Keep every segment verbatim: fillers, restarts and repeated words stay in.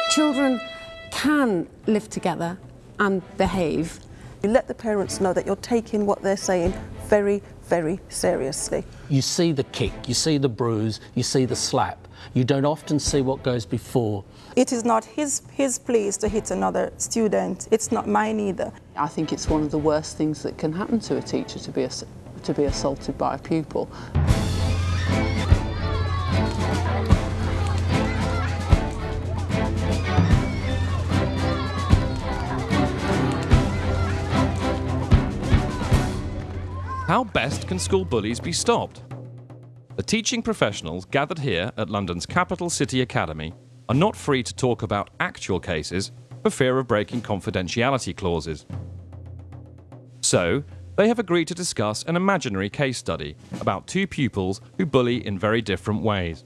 Children can live together and behave. You let the parents know that you're taking what they're saying very, very seriously. You see the kick, you see the bruise, you see the slap. You don't often see what goes before. It is not his, his place to hit another student. It's not mine either. I think it's one of the worst things that can happen to a teacher, to be, ass to be assaulted by a pupil. How best can school bullies be stopped? The teaching professionals gathered here at London's Capital City Academy are not free to talk about actual cases for fear of breaking confidentiality clauses. So, they have agreed to discuss an imaginary case study about two pupils who bully in very different ways.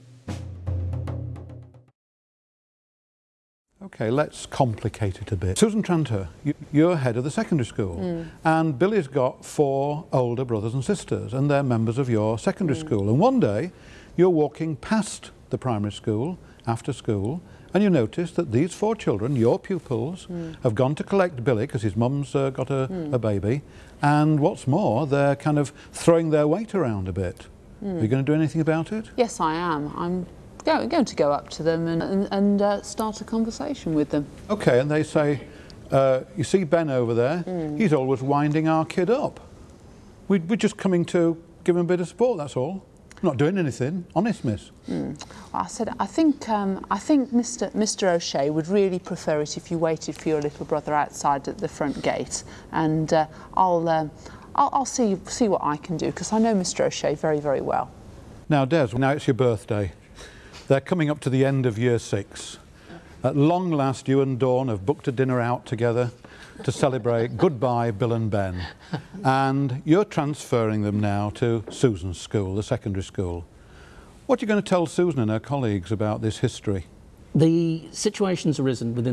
OK, let's complicate it a bit. Susan Tranter, you, you're head of the secondary school, mm. and Billy's got four older brothers and sisters, and they're members of your secondary mm. school. And one day, you're walking past the primary school, after school, and you notice that these four children, your pupils, mm. have gone to collect Billy, because his mum's uh, got a, mm. a baby, and what's more, they're kind of throwing their weight around a bit. Mm. Are you going to do anything about it? Yes, I am. I'm Go, going to go up to them and, and, and uh, start a conversation with them. OK, and they say, uh, you see Ben over there, mm. he's always winding our kid up. We, we're just coming to give him a bit of support, that's all. Not doing anything, honest, miss. Mm. I said, I think, um, I think Mister Mister O'Shea would really prefer it if you waited for your little brother outside at the front gate, and uh, I'll, uh, I'll, I'll see, see what I can do, because I know Mister O'Shea very, very well. Now, Des, now it's your birthday. They're coming up to the end of year six. At long last, you and Dawn have booked a dinner out together to celebrate goodbye, Bill and Ben. And you're transferring them now to Susan's school, the secondary school. What are you going to tell Susan and her colleagues about this history? The situation's arisen within